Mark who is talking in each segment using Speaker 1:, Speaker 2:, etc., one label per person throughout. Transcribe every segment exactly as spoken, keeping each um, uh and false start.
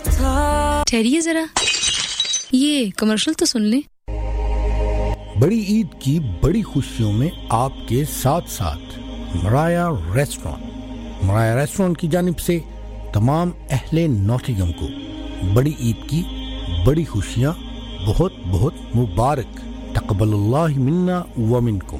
Speaker 1: ठहरिए जरा, ये कमर्शियल तो सुन ले।
Speaker 2: बड़ी ईद की बड़ी खुशियों में आपके साथ साथ मराया रेस्टोरेंट मराया रेस्टोरेंट की जानिब से तमाम अहले नॉटिंघम को बड़ी ईद की बड़ी खुशियां बहुत बहुत मुबारक। तक़ब्बलल्लाहु मिन्ना व मिनकुम।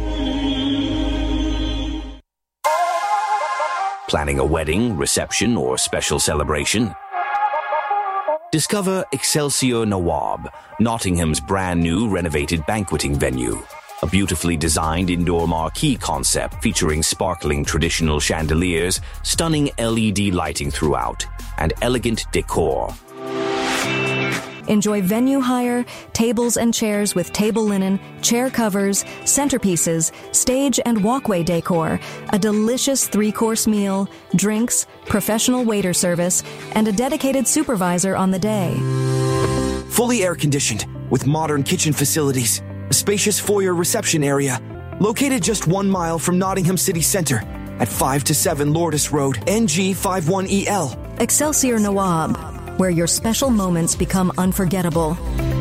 Speaker 3: Planning a wedding, reception, or special celebration? Discover Excelsior Nawab, Nottingham's brand new renovated banqueting venue. A beautifully designed indoor marquee concept featuring sparkling traditional chandeliers, stunning L E D lighting throughout, and elegant decor.
Speaker 4: Enjoy venue hire, tables and chairs with table linen, chair covers, centerpieces, stage and walkway decor, a delicious three-course meal, drinks, professional waiter service, and a dedicated supervisor on the day.
Speaker 5: Fully air-conditioned, with modern kitchen facilities, a spacious foyer reception area, located just one mile from Nottingham City Centre, at five to seven Lourdes Road, N G fifty-one E L.
Speaker 4: Excelsior Nawab, where your special moments become unforgettable.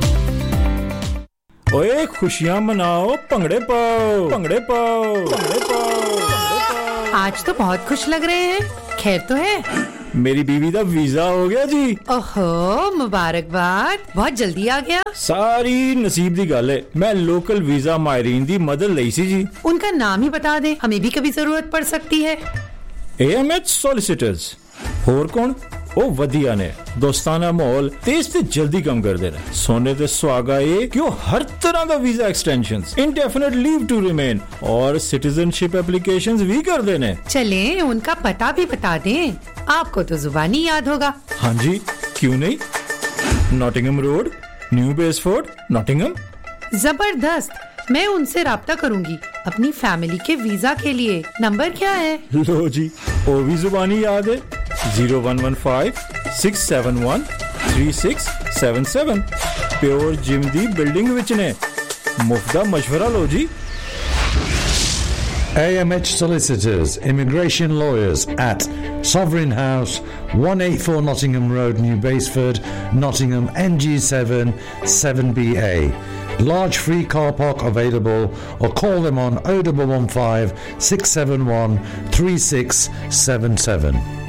Speaker 6: ओए खुशियां मनाओ, पंगड़े पाओ, पंगड़े पाओ, पंगड़े पाओ।
Speaker 7: आज तो बहुत खुश लग रहे हैं, खैर तो है?
Speaker 6: मेरी बीवी का वीजा हो गया जी।
Speaker 7: ओहो, मुबारकबाद, बहुत जल्दी आ गया।
Speaker 6: सारी नसीब दी गल है। मैं लोकल वीजा मायरीन दी मदद लई सी जी।
Speaker 7: उनका नाम ही बता दे, हमें भी कभी जरूरत पड़ सकती है।
Speaker 6: A M H solicitors. होर कौन? ओ वधिया ने दोस्ताना माहौल तेज ते जल्दी कम कर दे रहे। सोने ते सुहागा ये कि हर तरह का visa extensions, indefinite leave to remain और सिटीजनशिप एप्लीकेशंस भी कर देने।
Speaker 7: चले उनका पता भी बता दें, आपको तो जुबानी याद होगा।
Speaker 6: हाँ जी, क्यों नहीं। Nottingham road, new बेसफोर्ड, Nottingham.
Speaker 7: जबरदस्त, मैं उनसे राब्ता करूंगी अपनी फैमिली के वीजा के लिए। नंबर क्या है?
Speaker 6: लो जी, वो भी जुबानी याद है। zero one one five six seven one three six seven seven। Pure gym दी बिल्डिंग विच ने मुफ्ता मशवरा लो जी।
Speaker 8: A M H Solicitors, Immigration Lawyers at Sovereign House, one eighty-four Nottingham Road, New Basford, Nottingham, N G seven seven B A. Large free car park available, or call them on oh one one five six seven one three six seven seven.